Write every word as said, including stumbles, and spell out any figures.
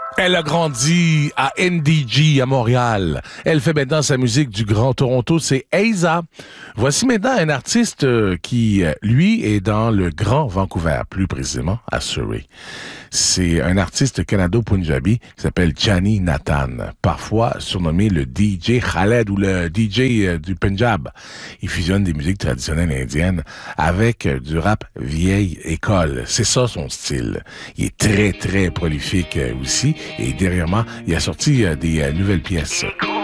Elle a grandi à N D G à Montréal. Elle fait maintenant sa musique du Grand Toronto, c'est Aza. Voici maintenant un artiste qui, lui, est dans le Grand Vancouver, plus précisément à Surrey. C'est un artiste canado-punjabi qui s'appelle Jani Nathan, parfois surnommé le D J Khaled ou le D J du Punjab. Il fusionne des musiques traditionnelles indiennes avec du rap vieille école. C'est ça son style. Il est très, très prolifique aussi. Et derrière moi, il a sorti des nouvelles pièces.